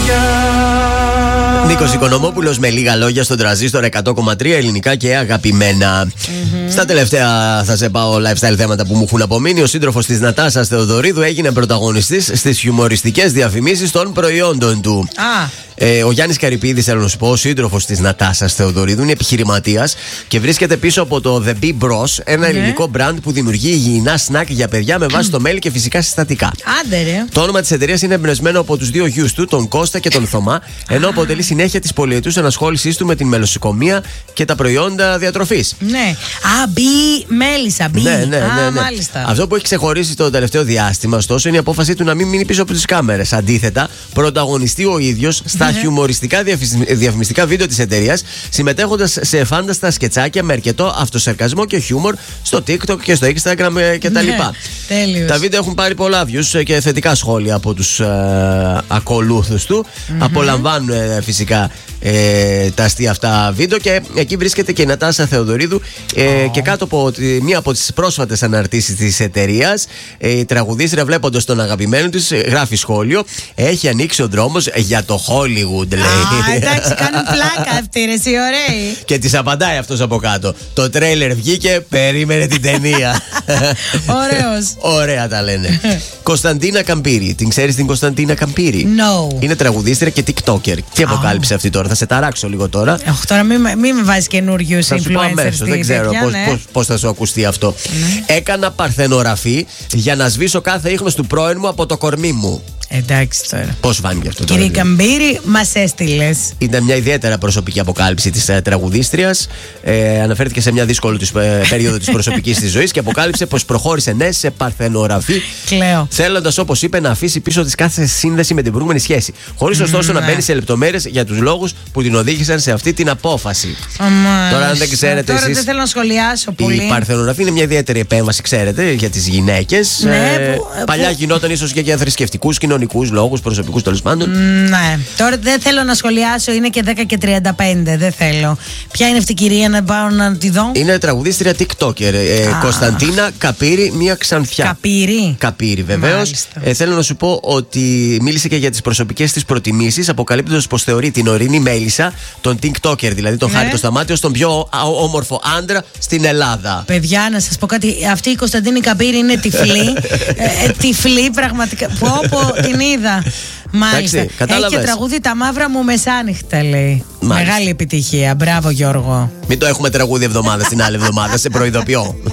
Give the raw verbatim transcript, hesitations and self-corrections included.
Νίκος Οικονομόπουλος με λίγα λόγια στον Τρανζίστορ εκατό κόμμα τρία, ελληνικά και αγαπημένα. Mm-hmm. Στα τελευταία θα σε πάω lifestyle θέματα που μου έχουν απομείνει. Ο σύντροφος της Νατάσας Θεοδωρίδου έγινε πρωταγωνιστής στις χιουμοριστικές διαφημίσεις των προϊόντων του. Ah. Ε, ο Γιάννης Καρυπίδης, θέλω να σου πω, ο σύντροφος της Νατάσας Θεοδωρίδου, είναι επιχειρηματίας και βρίσκεται πίσω από το The Bee Bros, ένα mm. ελληνικό brand που δημιουργεί υγιεινά σνακ για παιδιά με βάση το μέλι και φυσικά συστατικά. Άντε ρε. Το όνομα της εταιρείας είναι εμπνευσμένο από τους δύο γιους του, τον Κώστα και τον Θωμά, ενώ αποτελεί συνέχεια της πολυετούς ενασχόλησής του με την μελισσικομεία και τα προϊόντα διατροφής. Ναι. Α, μπι, μέλισσα, μπι. Ναι, ναι, ναι, Α, ναι. μάλιστα. Αυτό που έχει ξεχωρίσει το τελευταίο διάστημα, ωστόσο, είναι η απόφασή του να μην μείνει πίσω από τις κάμερες. Αντίθετα, πρωταγωνιστεί ο ίδιος στα χιουμοριστικά διαφημιστικά βίντεο της εταιρείας, συμμετέχοντας σε φάνταστα σκετσάκια με αρκετό αυτοσαρκασμό και χιούμορ στο TikTok και στο Instagram κτλ. Τέλειος. Τα βίντεο έχουν πάρει πολλά views και θετικά σχόλια από τους ε, ακολούθους του. Mm-hmm. Απολαμβάνουν ε, φυσικά ε, τα αστεία αυτά βίντεο και εκεί βρίσκεται και η Νατάσα Θεοδωρίδου ε, oh. και κάτω από τη, μία από τις πρόσφατες αναρτήσεις της εταιρείας, ε, η τραγουδίστρια, βλέποντας τον αγαπημένο της, γράφει σχόλιο: έχει ανοίξει ο δρόμος για το Hollywood, λέει. Α, εντάξει, κάνουν πλάκα αυτοί, ρε, εσύ, ωραίοι. Και της απαντάει αυτός από κάτω: το τρέιλερ βγήκε, περίμενε την ταινία. Ωραίος. Ωραία τα λένε. Κωνσταντίνα Καμπύρη. Την ξέρεις την Κωνσταντίνα Καμπύρη? No. Είναι τραγουδίστρια και TikToker. Τι αποκάλυψε oh. αυτή τώρα? Θα σε ταράξω λίγο τώρα. Αχ, τώρα μην μη με βάζεις καινούριους influencers. Θα σου πω αμέσως, δεν ξέρω πώς, ναι. πώς, πώς θα σου ακουστεί αυτό. Mm. Έκανα παρθενογραφή για να σβήσω κάθε ίχνος του πρώην μου από το κορμί μου. Εντάξει τώρα. Πώς φάνηκε αυτό? Κύριε Καμπύρη, μας έστειλες. Ήταν μια ιδιαίτερα προσωπική αποκάλυψη της ε, τραγουδίστριας. Ε, αναφέρθηκε σε μια δύσκολη της, ε, περίοδο της προσωπικής της ζωής και αποκάλυψε πως προχώρησε ναι σε παρθενογραφή. Κλαίω. Θέλοντας, όπως είπε, να αφήσει πίσω της κάθε σύνδεση με την προηγούμενη σχέση. Χωρίς ωστόσο mm, να μπαίνει σε λεπτομέρειες για τους λόγους που την οδήγησαν σε αυτή την απόφαση. Αμάς. Τώρα, αν δεν ξέρετε Τώρα εσείς, δεν θέλω να σχολιάσω πολύ. Η παρθενογραφή είναι μια ιδιαίτερη επέμβαση, ξέρετε, για τις γυναίκες. Ναι, ε, που, παλιά που... γινόταν ίσως και για θρησκευτικούς, κοινωνικούς λόγους, προσωπικούς τέλος πάντων. Ναι. Τώρα δεν θέλω να σχολιάσω, είναι και δέκα και τριάντα πέντε. Δεν θέλω. Ποια είναι αυτή η κυρία, να πάω να τη δω? Είναι τραγουδίστρια TikToker. Ε, Κωνσταντίνα Καπύρη, μια ξανθιά. Καπύρη. Καπύρη, βεβαίως. Ε, θέλω να σου πω ότι μίλησε και για τις προσωπικές της προτιμήσεις, αποκαλύπτοντας πως θεωρεί την Ορεινή Μέλισσα, τον TikToker, δηλαδή τον ναι. Χάρη το Σταμάτη, ως τον πιο όμορφο άντρα στην Ελλάδα. Παιδιά, να σας πω κάτι. Αυτή η Κωνσταντίνη Καπύρη είναι τυφλή. ε, τυφλή, πραγματικά. Πω, πω, την είδα. Μάλιστα. Έχει και τραγούδι Τα μαύρα μου μεσάνυχτα, λέει. Μάλιστα. Μεγάλη επιτυχία. Μπράβο, Γιώργο. Μην το έχουμε τραγούδι εβδομάδα στην άλλη εβδομάδα, σε προειδοποιώ.